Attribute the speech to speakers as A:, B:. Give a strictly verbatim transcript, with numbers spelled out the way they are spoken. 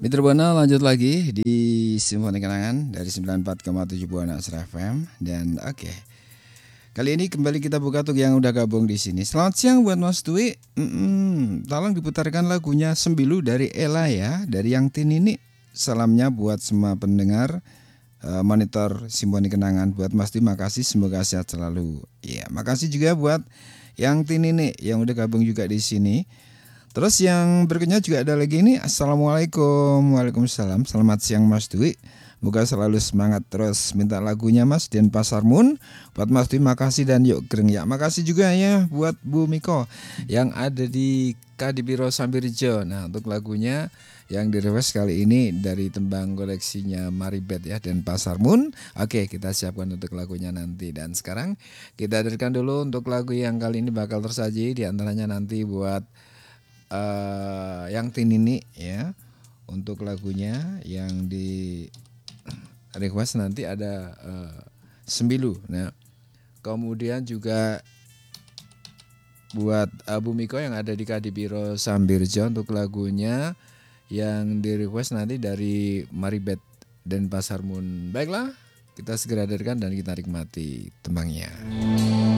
A: Mitra Buana lanjut lagi di Simfoni Kenangan dari sembilan puluh empat koma tujuh Buana Asra F M. Dan oke, okay, kali ini kembali kita buka untuk yang udah gabung di sini. Selamat siang buat Mas Dwi. Mm-mm, tolong diputarkan lagunya Sembilu dari Ella ya, dari yang Tin ini. Salamnya buat semua pendengar uh, monitor Simfoni Kenangan. Buat Mas Dwi makasih, semoga sehat selalu. Ya, makasih juga buat yang Tin ini yang udah gabung juga di sini. Terus yang berikutnya juga ada lagi ini. Assalamualaikum. Waalaikumsalam. Selamat siang Mas Dwi. Moga selalu semangat terus. Minta lagunya Mas Den Pasar Moon. Buat Mas Dwi makasih dan yuk greng ya. Makasih juga ya buat Bu Miko yang ada di Kadipiro Sambirjo. Nah untuk lagunya yang di request kali ini dari tembang koleksinya Maribeth ya, Den Pasar Moon. Oke, kita siapkan untuk lagunya nanti. Dan sekarang kita hadirkan dulu untuk lagu yang kali ini bakal tersaji. Di antaranya nanti buat Uh, yang Tin ini ya, untuk lagunya yang di request nanti ada uh, Sembilu. Nah kemudian juga buat Abu Miko yang ada di Kadipiro Sambirjo untuk lagunya yang di request nanti dari Maribeth dan Pasar Moon. Baiklah, kita segera hadirkan dan kita nikmati tembangnya.